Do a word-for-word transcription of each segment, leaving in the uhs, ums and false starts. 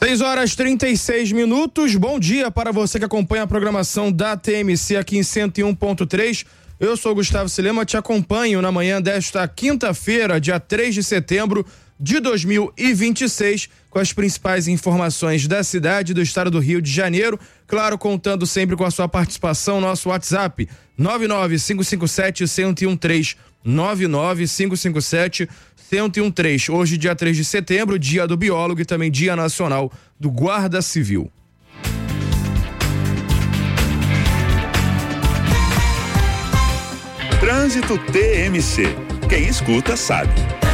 seis horas e trinta e seis minutos, bom dia para você que acompanha a programação da T M C aqui em cento e um ponto três. Eu sou o Gustavo Silema, te acompanho na manhã desta quinta-feira, dia três de setembro de dois mil e vinte e seis, com as principais informações da cidade e do estado do Rio de Janeiro. Claro, contando sempre com a sua participação, nosso WhatsApp nove nove cinco cinco sete um zero um três, nove nove cinco cinco sete um zero um três. Hoje, dia três de setembro, dia do biólogo e também dia nacional do Guarda Civil. Trânsito T M C. Quem escuta sabe.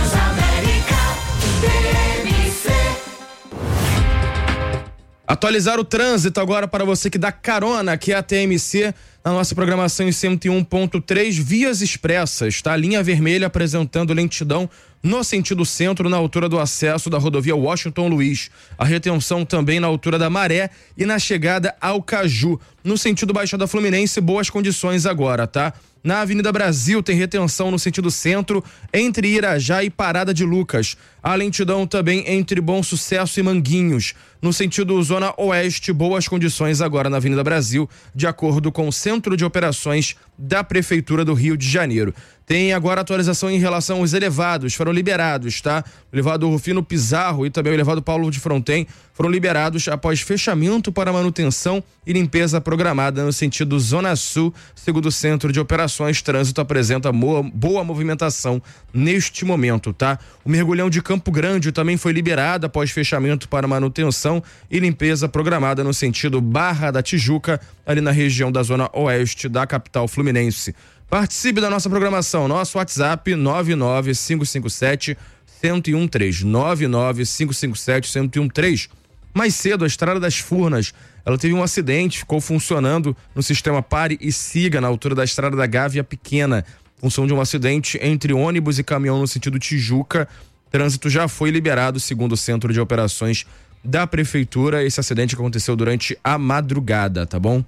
Atualizar o trânsito agora para você que dá carona aqui é a T M C na nossa programação em cento e um ponto três, vias expressas, tá? Linha vermelha apresentando lentidão no sentido centro, na altura do acesso da rodovia Washington Luiz. A retenção também na altura da Maré e na chegada ao Caju. No sentido Baixada Fluminense, boas condições agora, tá? Na Avenida Brasil tem retenção no sentido centro, entre Irajá e Parada de Lucas. A lentidão também entre Bom Sucesso e Manguinhos. No sentido Zona Oeste, boas condições agora na Avenida Brasil, de acordo com o Centro de Operações da Prefeitura do Rio de Janeiro. Tem agora atualização em relação aos elevados, foram liberados, tá? O elevado Rufino Pizarro e também o elevado Paulo de Fronten foram liberados após fechamento para manutenção e limpeza programada no sentido Zona Sul, segundo o Centro de Operações. Trânsito apresenta boa, boa movimentação neste momento, tá? O mergulhão de Campo Grande também foi liberado após fechamento para manutenção e limpeza programada no sentido Barra da Tijuca, ali na região da Zona Oeste da capital fluminense. Participe da nossa programação, nosso WhatsApp nove nove cinco cinco sete um zero um três, nove nove cinco cinco sete um zero um três. Mais cedo, a Estrada das Furnas, ela teve um acidente, ficou funcionando no sistema Pare e Siga, na altura da Estrada da Gávea Pequena. Função de um acidente entre ônibus e caminhão no sentido Tijuca. Trânsito já foi liberado, segundo o Centro de Operações da Prefeitura. Esse acidente aconteceu durante a madrugada, tá bom?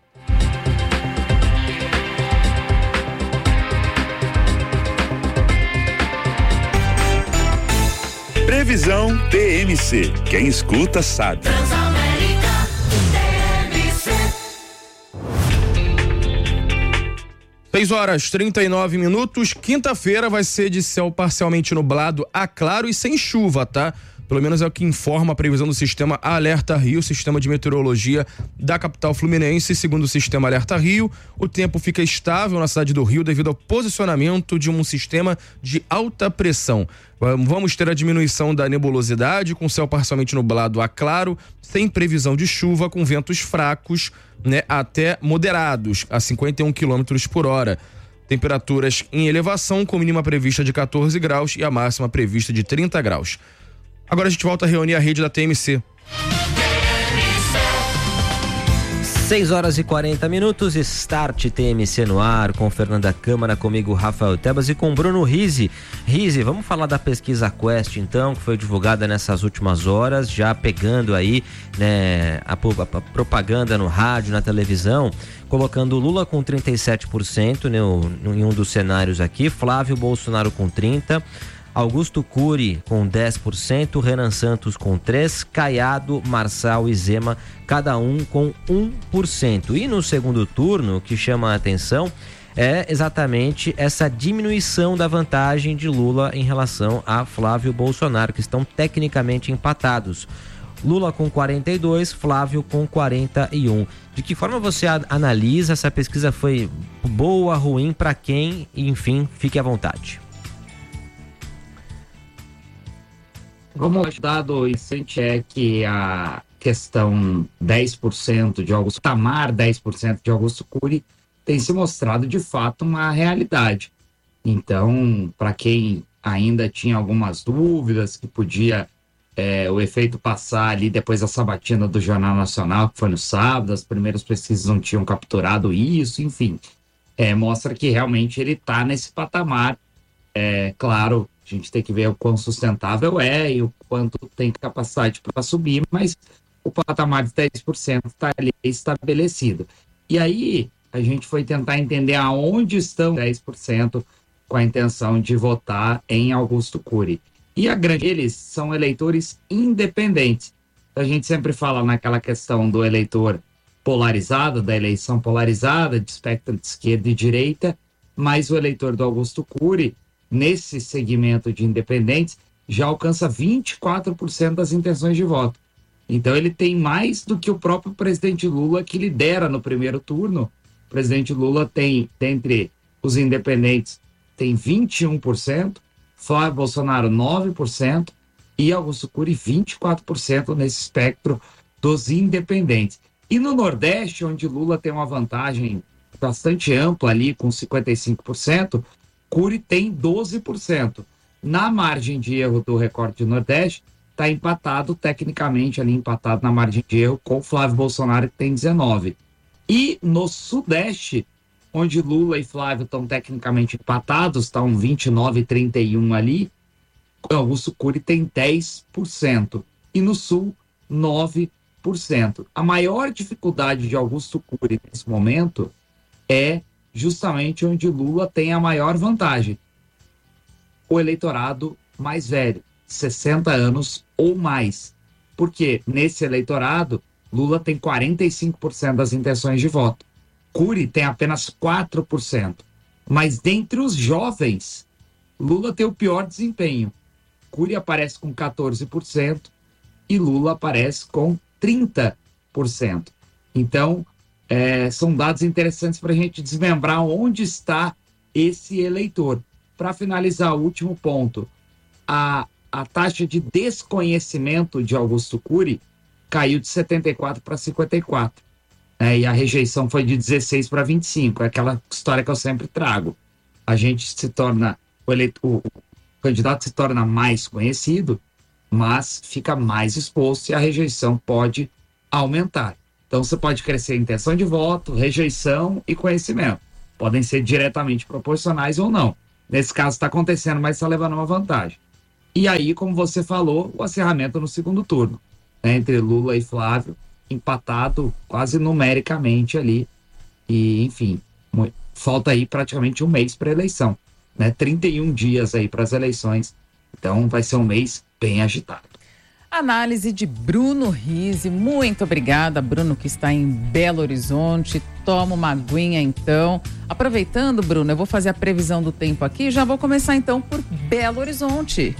Previsão T M C. Quem escuta sabe. seis horas e trinta e nove minutos. Quinta-feira vai ser de céu parcialmente nublado a claro e sem chuva, tá? Pelo menos é o que informa a previsão do sistema Alerta Rio, sistema de meteorologia da capital fluminense. Segundo o sistema Alerta Rio, o tempo fica estável na cidade do Rio devido ao posicionamento de um sistema de alta pressão. Vamos ter a diminuição da nebulosidade, com céu parcialmente nublado a claro, sem previsão de chuva, com ventos fracos, né, até moderados, a cinquenta e um quilômetros por hora. Temperaturas em elevação, com mínima prevista de quatorze graus e a máxima prevista de trinta graus. Agora a gente volta a reunir a rede da T M C. seis horas e quarenta minutos, Start T M C no ar, com Fernanda Câmara, comigo Rafael Tebas e com Bruno Rizzi. Rizzi, vamos falar da pesquisa Quest então, que foi divulgada nessas últimas horas, já pegando aí, né, a, a, a propaganda no rádio, na televisão, colocando Lula com trinta e sete por cento, né, o, em um dos cenários aqui, Flávio Bolsonaro com trinta por cento, Augusto Cury com dez por cento, Renan Santos com três por cento, Caiado, Marçal e Zema, cada um com um por cento. E no segundo turno, o que chama a atenção é exatamente essa diminuição da vantagem de Lula em relação a Flávio Bolsonaro, que estão tecnicamente empatados. Lula com quarenta e dois, Flávio com quarenta e um. De que forma você analisa? Essa pesquisa foi boa, ruim, para quem? Enfim, fique à vontade. Como o dado recente é que a questão dez por cento de Augusto Tamar, dez por cento de Augusto Cury, tem se mostrado de fato uma realidade. Então, para quem ainda tinha algumas dúvidas que podia é, o efeito passar ali depois da sabatina do Jornal Nacional, que foi no sábado, as primeiras pesquisas não tinham capturado isso, enfim, é, mostra que realmente ele está nesse patamar. É claro, a gente tem que ver o quão sustentável é e o quanto tem capacidade para subir, mas o patamar de dez por cento está ali estabelecido. E aí a gente foi tentar entender aonde estão dez por cento com a intenção de votar em Augusto Cury. E a grande deles são eleitores independentes. Então a gente sempre fala naquela questão do eleitor polarizado, da eleição polarizada, de espectro de esquerda e direita, mas o eleitor do Augusto Cury, nesse segmento de independentes, já alcança vinte e quatro por cento das intenções de voto. Então ele tem mais do que o próprio presidente Lula, que lidera no primeiro turno. O presidente Lula tem, dentre os independentes, tem vinte e um por cento, Flávio Bolsonaro nove por cento e Augusto Cury vinte e quatro por cento nesse espectro dos independentes. E no Nordeste, onde Lula tem uma vantagem bastante ampla ali, com cinquenta e cinco por cento, Cury tem doze por cento. Na margem de erro do recorte do Nordeste, está empatado, tecnicamente ali empatado na margem de erro com Flávio Bolsonaro, que tem dezenove. E no Sudeste, onde Lula e Flávio estão tecnicamente empatados, está um vinte e nove a trinta e um ali, Augusto Cury tem dez por cento. E no Sul, nove por cento. A maior dificuldade de Augusto Cury nesse momento é justamente onde Lula tem a maior vantagem. O eleitorado mais velho, sessenta anos ou mais. Porque nesse eleitorado, Lula tem quarenta e cinco por cento das intenções de voto. Cury tem apenas quatro por cento. Mas dentre os jovens, Lula tem o pior desempenho. Cury aparece com quatorze por cento e Lula aparece com trinta por cento. Então, é, são dados interessantes para a gente desmembrar onde está esse eleitor. Para finalizar, o último ponto, a, a taxa de desconhecimento de Augusto Cury caiu de setenta e quatro para cinquenta e quatro. É, e a rejeição foi de dezesseis para vinte e cinco. É aquela história que eu sempre trago. A gente se torna, o, eleito, o, o candidato se torna mais conhecido, mas fica mais exposto e a rejeição pode aumentar. Então você pode crescer intenção de voto, rejeição e conhecimento. Podem ser diretamente proporcionais ou não. Nesse caso está acontecendo, mas está levando uma vantagem. E aí, como você falou, o acirramento no segundo turno, né, entre Lula e Flávio, empatado quase numericamente ali. E, enfim, falta aí praticamente um mês para a eleição, né? trinta e um dias aí para as eleições. Então vai ser um mês bem agitado. Análise de Bruno Rizzi. Muito obrigada, Bruno, que está em Belo Horizonte. Toma uma aguinha, então. Aproveitando, Bruno, eu vou fazer a previsão do tempo aqui e já vou começar, então, por Belo Horizonte.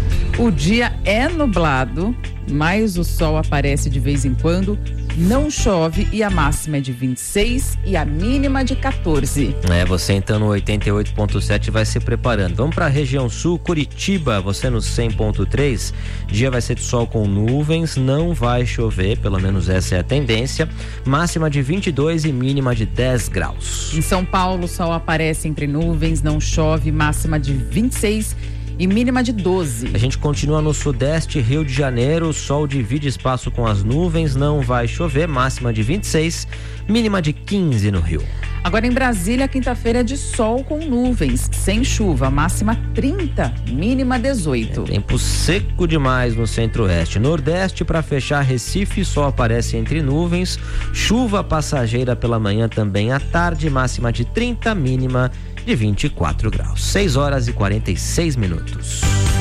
O dia é nublado, mas o sol aparece de vez em quando, não chove e a máxima é de vinte e seis e a mínima de quatorze. É, você então no oitenta e oito ponto sete vai se preparando. Vamos para a região sul, Curitiba, você no cem ponto três. Dia vai ser de sol com nuvens, não vai chover, pelo menos essa é a tendência. Máxima de vinte e dois e mínima de dez graus. Em São Paulo, o sol aparece entre nuvens, não chove, máxima de vinte e seis e mínima de doze. A gente continua no sudeste, Rio de Janeiro, o sol divide espaço com as nuvens, não vai chover, máxima de vinte e seis, mínima de quinze no Rio. Agora em Brasília, quinta-feira é de sol com nuvens, sem chuva, máxima trinta, mínima dezoito. É tempo seco demais no centro-oeste. Nordeste, para fechar, Recife, sol aparece entre nuvens, chuva passageira pela manhã também à tarde, máxima de trinta, mínima de vinte e quatro graus. seis horas e quarenta e seis minutos.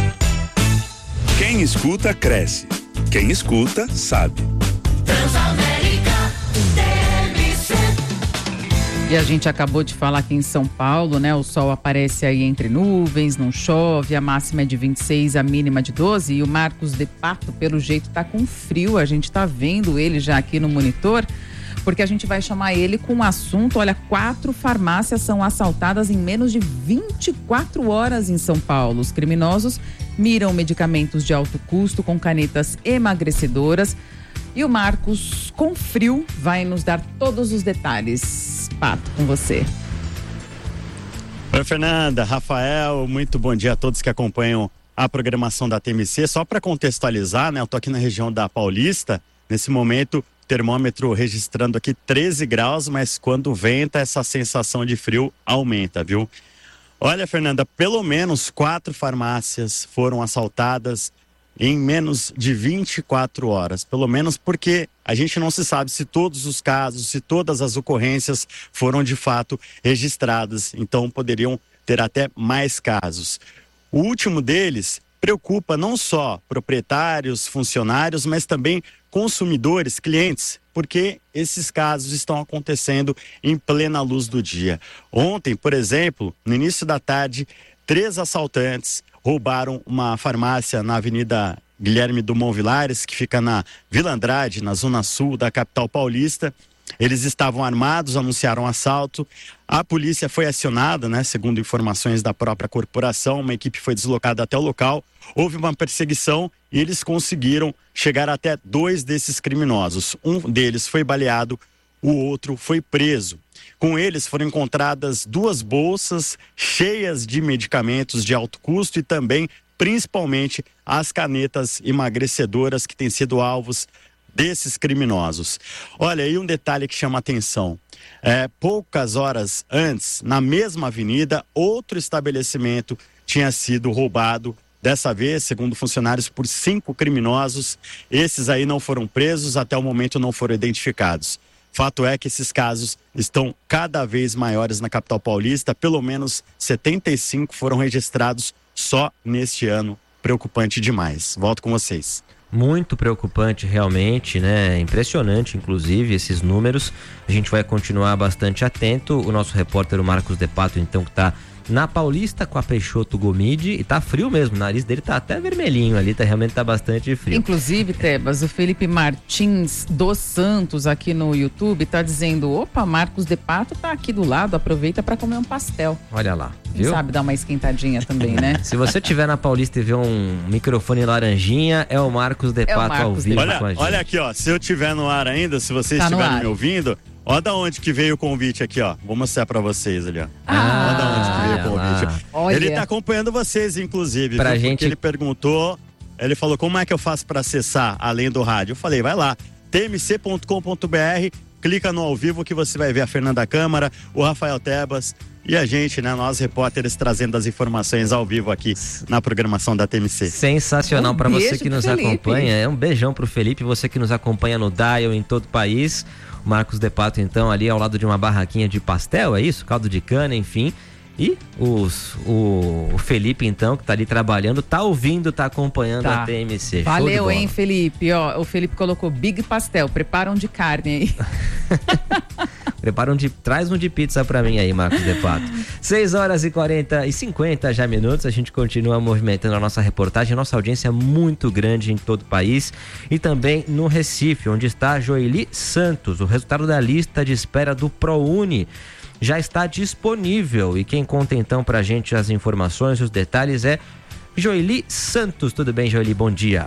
Quem escuta, cresce. Quem escuta, sabe. Transamérica T M C. E a gente acabou de falar aqui em São Paulo, né? O sol aparece aí entre nuvens, não chove, a máxima é de vinte e seis, a mínima de doze. E o Marcos de Pato, pelo jeito, tá com frio. A gente tá vendo ele já aqui no monitor, porque a gente vai chamar ele com um assunto. Olha, quatro farmácias são assaltadas em menos de vinte e quatro horas em São Paulo. Os criminosos miram medicamentos de alto custo com canetas emagrecedoras. E o Marcos, com frio, vai nos dar todos os detalhes. Pato, com você. Oi, Fernanda, Rafael, muito bom dia a todos que acompanham a programação da T M C. Só para contextualizar, né, eu tô aqui na região da Paulista, nesse momento termômetro registrando aqui treze graus, mas quando venta essa sensação de frio aumenta, viu? Olha, Fernanda, pelo menos quatro farmácias foram assaltadas em menos de vinte e quatro horas, pelo menos porque a gente não se sabe se todos os casos, se todas as ocorrências foram de fato registradas, então poderiam ter até mais casos. O último deles preocupa não só proprietários, funcionários, mas também consumidores, clientes, porque esses casos estão acontecendo em plena luz do dia. Ontem, por exemplo, no início da tarde, três assaltantes roubaram uma farmácia na Avenida Guilherme Dumont Vilares, que fica na Vila Andrade, na zona sul da capital paulista. Eles estavam armados, anunciaram assalto. A polícia foi acionada, né? Segundo informações da própria corporação, uma equipe foi deslocada até o local. Houve uma perseguição e eles conseguiram chegar até dois desses criminosos. Um deles foi baleado, o outro foi preso. Com eles foram encontradas duas bolsas cheias de medicamentos de alto custo e também, principalmente, as canetas emagrecedoras que têm sido alvos desses criminosos. Olha, aí um detalhe que chama atenção. É, poucas horas antes, na mesma avenida, outro estabelecimento tinha sido roubado, dessa vez, segundo funcionários, por cinco criminosos. Esses aí não foram presos, até o momento não foram identificados. Fato é que esses casos estão cada vez maiores na capital paulista, pelo menos setenta e cinco foram registrados só neste ano. Preocupante demais. Volto com vocês. Muito preocupante realmente, né? Impressionante, inclusive, esses números. A gente vai continuar bastante atento. O nosso repórter, o Marcos De Pato, então, que está na Paulista com a Peixoto Gomide, e tá frio mesmo, o nariz dele tá até vermelhinho ali, tá, realmente tá bastante frio. Inclusive, Tebas, o Felipe Martins dos Santos aqui no YouTube tá dizendo, opa, Marcos De Pato tá aqui do lado, aproveita para comer um pastel. Olha lá, Quem viu? sabe dar uma esquentadinha também, né? Se você estiver na Paulista e ver um microfone laranjinha, é o Marcos De Pato Marcos ao vivo olha, com a gente. Olha aqui, ó, se eu tiver no ar ainda, se vocês Tá no estiverem ar. me ouvindo, ó da onde que veio o convite aqui, ó. Vou mostrar pra vocês ali, ó. Ah, ó da onde que veio o convite. lá. Olha. Ele tá acompanhando vocês, inclusive, Pra viu? gente- Porque ele perguntou, ele falou, como é que eu faço pra acessar além do rádio? Eu falei, vai lá, t m c ponto com ponto b r, clica no ao vivo que você vai ver a Fernanda Câmara, o Rafael Tebas e a gente, né, nós repórteres trazendo as informações ao vivo aqui na programação da T M C. Sensacional Um para você beijo que pro nos Felipe. acompanha. É um beijão pro Felipe, você que nos acompanha no Dial em todo o país. O Marcos De Pato, então, ali ao lado de uma barraquinha de pastel, é isso? Caldo de cana, enfim. E os, o, o Felipe, então, que tá ali trabalhando, tá ouvindo, tá acompanhando Tá. a T M C. Show de Valeu, bola. hein, Felipe? Ó, o Felipe colocou Big Pastel, prepara um de carne aí. Prepara um de, traz um de pizza pra mim aí, Marcos De Pato. seis horas e quarenta e cinquenta já minutos, a gente continua movimentando a nossa reportagem, nossa audiência é muito grande em todo o país e também no Recife, onde está a Joeli Santos. O resultado da lista de espera do ProUni já está disponível e quem conta então pra gente as informações, os detalhes é Joeli Santos. Tudo bem, Joeli? Bom dia.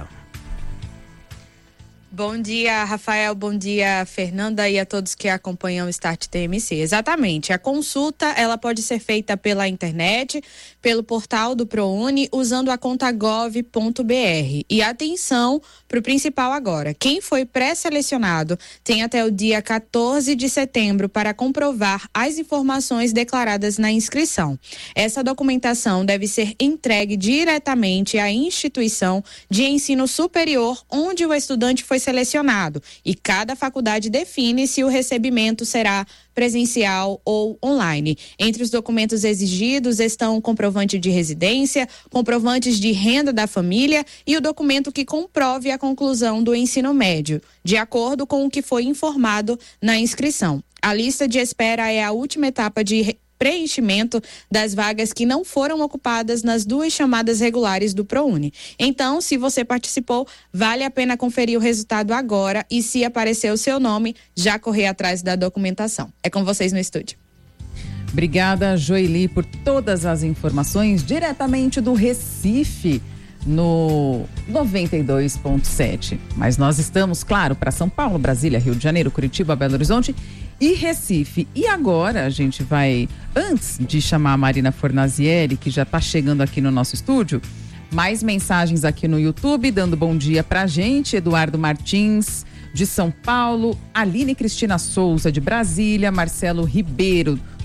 Bom dia, Rafael. Bom dia, Fernanda, e a todos que acompanham o Start T M C. Exatamente. A consulta, ela pode ser feita pela internet, pelo portal do ProUni, usando a conta gov ponto b r. E atenção para o principal agora. Quem foi pré-selecionado tem até o dia quatorze de setembro para comprovar as informações declaradas na inscrição. Essa documentação deve ser entregue diretamente à instituição de ensino superior onde o estudante foi selecionado e cada faculdade define se o recebimento será presencial ou online. Entre os documentos exigidos estão o comprovante de residência, comprovantes de renda da família e o documento que comprove a conclusão do ensino médio, de acordo com o que foi informado na inscrição. A lista de espera é a última etapa de preenchimento das vagas que não foram ocupadas nas duas chamadas regulares do ProUni. Então, se você participou, vale a pena conferir o resultado agora e, se aparecer o seu nome, já correr atrás da documentação. É com vocês no estúdio. Obrigada, Joeli, por todas as informações diretamente do Recife, no noventa e dois ponto sete. Mas nós estamos, claro, para São Paulo, Brasília, Rio de Janeiro, Curitiba, Belo Horizonte e Recife. E agora a gente vai, antes de chamar a Marina Fornazieri, que já está chegando aqui no nosso estúdio, mais mensagens aqui no YouTube, dando bom dia pra gente. Eduardo Martins, de São Paulo, Aline Cristina Souza, de Brasília, Marcelo Ribeiro,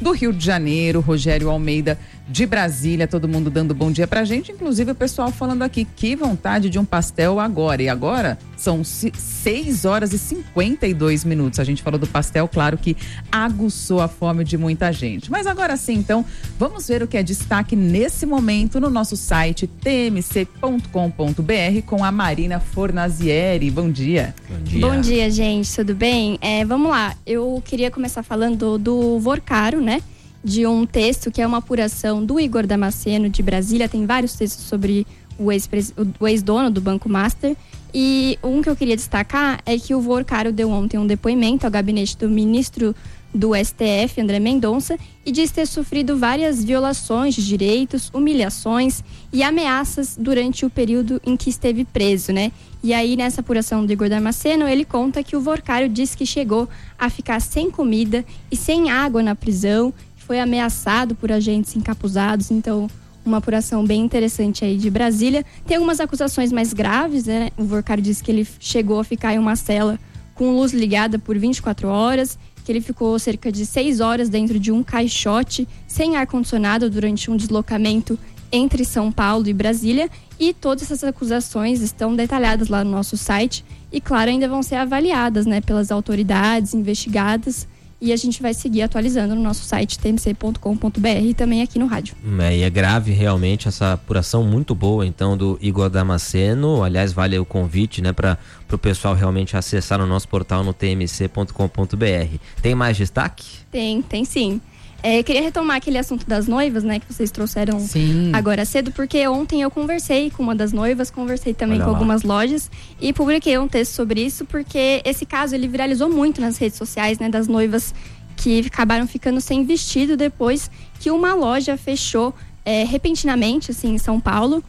do Rio de Janeiro, Rogério Almeida de Brasília, todo mundo dando bom dia pra gente, inclusive o pessoal falando aqui, que vontade de um pastel agora. E agora são seis horas e cinquenta e dois minutos. A gente falou do pastel, claro que aguçou a fome de muita gente. Mas agora sim, então, vamos ver o que é destaque nesse momento no nosso site t m c ponto com ponto b r com a Marina Fornazieri. Bom dia. Bom dia, Bom dia gente, tudo bem? É, vamos lá, eu queria começar falando do Vorcaro, né? De um texto que é uma apuração do Igor Damasceno, de Brasília. Tem vários textos sobre o, ex o ex-dono do Banco Master. E um que eu queria destacar é que o Vorcaro deu ontem um depoimento ao gabinete do ministro do S T F, André Mendonça, e diz ter sofrido várias violações de direitos, humilhações e ameaças durante o período em que esteve preso, né? E aí, nessa apuração do Igor Damasceno, ele conta que o Vorcaro disse que chegou a ficar sem comida e sem água na prisão, foi ameaçado por agentes encapuzados. Então, uma apuração bem interessante aí de Brasília. Tem algumas acusações mais graves, né? O Vorcaro disse que ele chegou a ficar em uma cela com luz ligada por vinte e quatro horas, que ele ficou cerca de seis horas dentro de um caixote, sem ar-condicionado, durante um deslocamento entre São Paulo e Brasília. E todas essas acusações estão detalhadas lá no nosso site e, claro, ainda vão ser avaliadas, né, pelas autoridades investigadas. E a gente vai seguir atualizando no nosso site t m c ponto com ponto b r e também aqui no rádio. É, e é grave realmente essa apuração muito boa, então, do Igor Damasceno. Aliás, vale o convite, né, para o pessoal realmente acessar no nosso portal no t m c ponto com ponto b r. Tem mais destaque? Tem, tem sim. É, eu queria retomar aquele assunto das noivas, né, que vocês trouxeram Sim. agora cedo, porque ontem eu conversei com uma das noivas, conversei também Olha com lá. algumas lojas e publiquei um texto sobre isso, porque esse caso ele viralizou muito nas redes sociais, né, das noivas que acabaram ficando sem vestido depois que uma loja fechou é, repentinamente, assim, em São Paulo.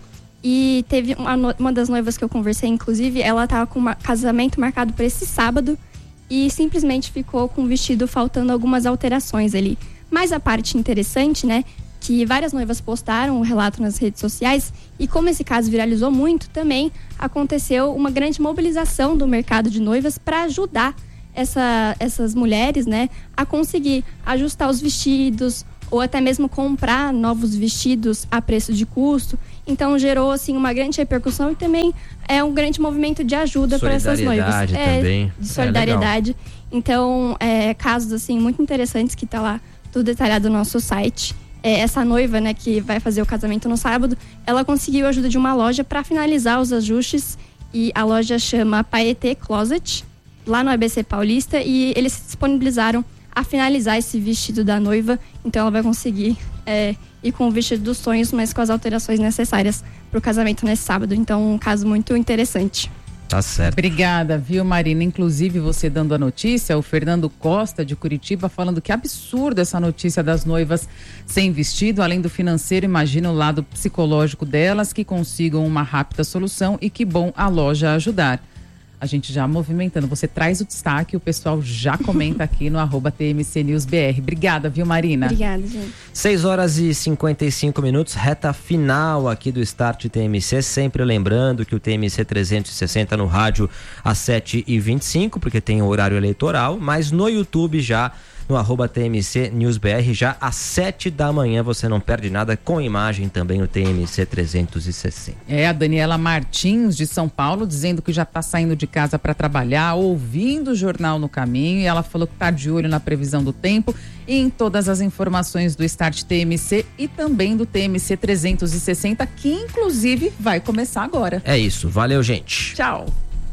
E teve uma, uma das noivas que eu conversei, inclusive, ela estava com um casamento marcado para esse sábado e simplesmente ficou com o vestido faltando algumas alterações ali. Mas a parte interessante, né, que várias noivas postaram o relato nas redes sociais e como esse caso viralizou muito, também aconteceu uma grande mobilização do mercado de noivas para ajudar essa, essas mulheres, né, a conseguir ajustar os vestidos ou até mesmo comprar novos vestidos a preço de custo. Então gerou assim uma grande repercussão e também é um grande movimento de ajuda para essas noivas. Também. É, de solidariedade. É, então, é, casos assim muito interessantes que tá lá tudo detalhado no nosso site. É, essa noiva, né, que vai fazer o casamento no sábado, ela conseguiu a ajuda de uma loja para finalizar os ajustes e a loja chama Paetê Closet, lá no A B C Paulista, e eles se disponibilizaram a finalizar esse vestido da noiva, então ela vai conseguir é, ir com o vestido dos sonhos, mas com as alterações necessárias para o casamento nesse sábado. Então, um caso muito interessante. Tá certo. Obrigada, viu, Marina? Inclusive, você dando a notícia, o Fernando Costa, de Curitiba, falando que absurdo essa notícia das noivas sem vestido. Além do financeiro, imagina o lado psicológico delas, que consigam uma rápida solução e que bom a loja ajudar. A gente já movimentando, você traz o destaque, o pessoal já comenta aqui no arroba T M C News B R. Obrigada, viu, Marina? Obrigada, gente. seis horas e cinquenta e cinco minutos, reta final aqui do Start T M C, sempre lembrando que o T M C trezentos e sessenta no rádio às sete e vinte e cinco, porque tem o horário eleitoral, mas no YouTube já, no arroba T M C News B R, já às sete da manhã, você não perde nada, com imagem também no T M C trezentos e sessenta. É, a Daniela Martins, de São Paulo, dizendo que já está saindo de casa para trabalhar, ouvindo o jornal no caminho, e ela falou que está de olho na previsão do tempo e em todas as informações do Start T M C e também do T M C trezentos e sessenta, que inclusive vai começar agora. É isso, valeu, gente. Tchau.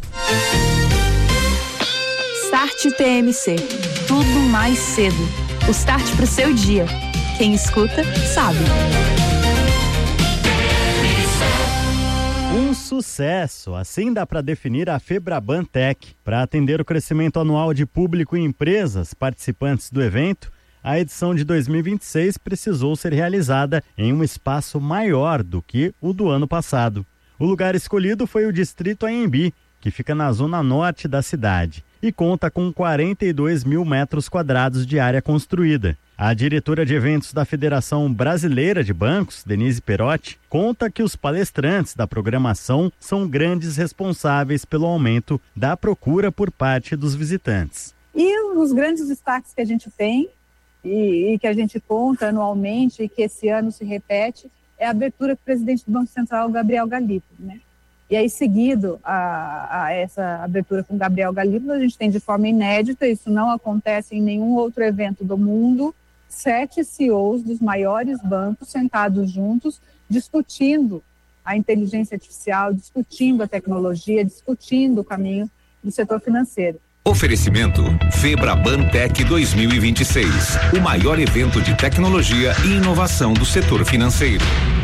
Start T M C. Tudo mais cedo. O start pro seu dia. Quem escuta, sabe. Um sucesso, assim dá para definir a Febraban Tech. Para atender o crescimento anual de público e empresas participantes do evento, a edição de dois mil e vinte e seis precisou ser realizada em um espaço maior do que o do ano passado. O lugar escolhido foi o Distrito Anhembi, que fica na zona norte da cidade e conta com quarenta e dois mil metros quadrados de área construída. A diretora de eventos da Federação Brasileira de Bancos, Denise Perotti, conta que os palestrantes da programação são grandes responsáveis pelo aumento da procura por parte dos visitantes. E os grandes destaques que a gente tem e, e que a gente conta anualmente e que esse ano se repete, é a abertura do presidente do Banco Central, Gabriel Galípolo, né? E aí, seguido a, a essa abertura com Gabriel Galípolo, a gente tem de forma inédita, isso não acontece em nenhum outro evento do mundo, sete C E Os dos maiores bancos sentados juntos, discutindo a inteligência artificial, discutindo a tecnologia, discutindo o caminho do setor financeiro. Oferecimento Febraban Tech dois mil e vinte e seis, o maior evento de tecnologia e inovação do setor financeiro.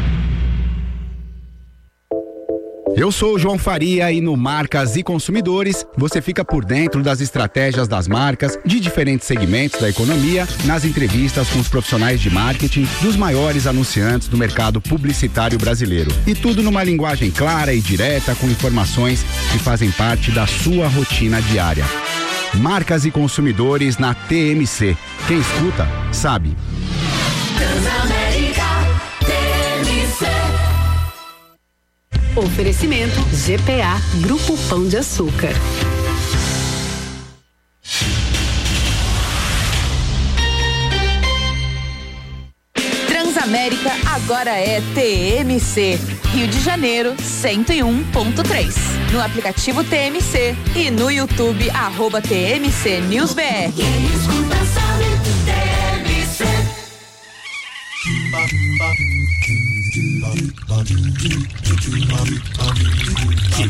Eu sou o João Faria e no Marcas e Consumidores você fica por dentro das estratégias das marcas de diferentes segmentos da economia, nas entrevistas com os profissionais de marketing dos maiores anunciantes do mercado publicitário brasileiro. E tudo numa linguagem clara e direta, com informações que fazem parte da sua rotina diária. Marcas e Consumidores na T M C. Quem escuta, sabe. Transamérica, T M C. Oferecimento G P A, Grupo Pão de Açúcar. Transamérica agora é T M C. Rio de Janeiro, cento e um ponto três. No aplicativo T M C e no YouTube, arroba T M C News B R. Quem escuta sabe, T M C.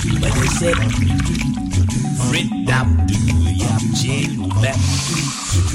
Red